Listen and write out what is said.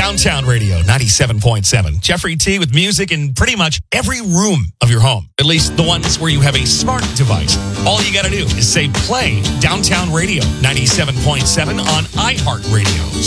Downtown Radio 97.7. Jeffrey T with music in pretty much every room of your home, at least the ones where you have a smart device. All you got to do is say play Downtown Radio 97.7 on iHeartRadio.